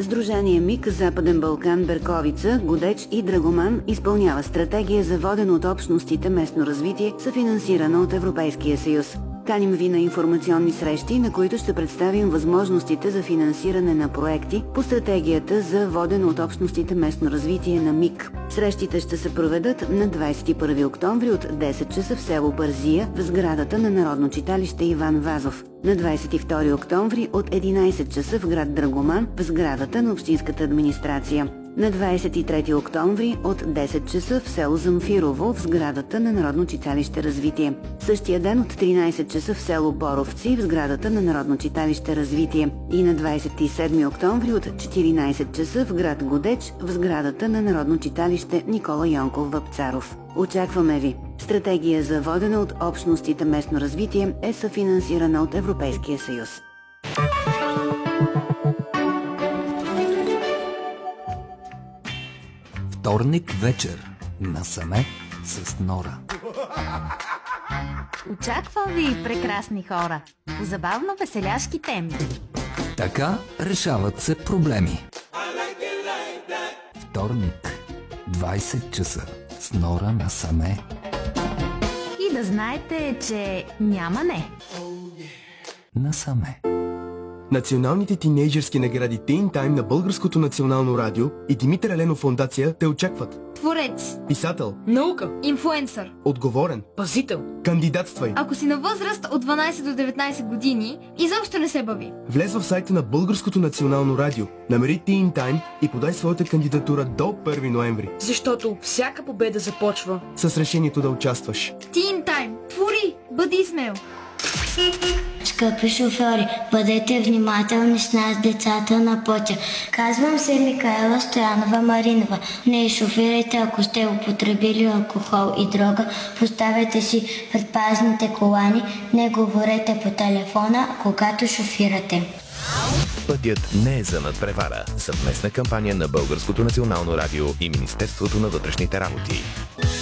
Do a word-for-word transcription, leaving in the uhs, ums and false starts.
Сдружение МИК Западен Балкан, Берковица, Годеч и Драгоман изпълнява стратегия за водено от общностите местно развитие, съфинансирана от Европейския съюз. Каним ви на информационни срещи, на които ще представим възможностите за финансиране на проекти по стратегията за водено от общностите местно развитие на МИК. Срещите ще се проведат на двадесет и първи октомври от десет часа в село Бързия в сградата на Народно читалище Иван Вазов. На двадесет и втори октомври от единадесет часа в град Драгоман в сградата на Общинската администрация. На двадесет и трети октомври от десет часа в село Замфирово в сградата на Народно читалище Развитие. Същия ден от тринадесет часа в село Боровци в сградата на Народно читалище Развитие. И на двадесет и седми октомври от четиринадесет часа в град Годеч в сградата на Народно читалище Никола Йонков Вапцаров. Очакваме ви! Стратегия за водене от общностите местно развитие е съфинансирана от Европейския съюз. Вторник вечер. Насаме с Нора. Очаквам ви, прекрасни хора, по забавно-веселяшки теми. Така решават се проблеми. Вторник, двадесет часа с Нора насаме. И да знаете, че няма не. Насаме. Националните тинейджърски награди Teen Time на Българското национално радио и Димитър Еленов фондация те очакват. Творец, Писател, наука, инфлуенсър, отговорен, пазител. Кандидатствай. Ако си на възраст от дванадесет до деветнадесет години, изобщо не се бави. Влез в сайта на Българското национално радио, намери Teen Time и подай своята кандидатура до първи ноември. Защото всяка победа започва с решението да участваш. Teen Time. Твори, бъди смел. Скъпи шофьори, бъдете внимателни с нас, децата на пътя. Казвам се Микаела Стоянова Маринова. Не шофирайте, ако сте употребили алкохол и дрога. Поставете си предпазните колани. Не говорете по телефона, когато шофирате. Пътят не е за надпревара. Съвместна кампания на Българското национално радио и Министерството на вътрешните работи.